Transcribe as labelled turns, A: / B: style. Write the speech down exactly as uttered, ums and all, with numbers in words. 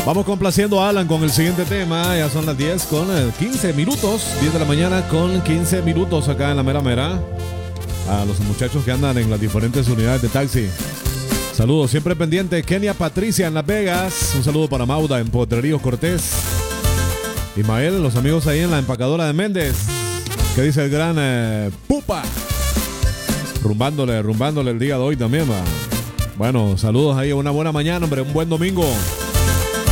A: Vamos complaciendo a Alan con el siguiente tema. Ya son las diez con quince minutos. diez de la mañana con quince minutos acá en la mera mera. A los muchachos que andan en las diferentes unidades de taxi. Saludos, siempre pendiente. Kenia Patricia en Las Vegas. Un saludo para Mauda en Potrerío Cortés. Ismael, los amigos ahí en la empacadora de Méndez. ¿Qué dice el gran eh, Pupa? Rumbándole, rumbándole el día de hoy también, va. Bueno, saludos ahí. Una buena mañana, hombre. Un buen domingo.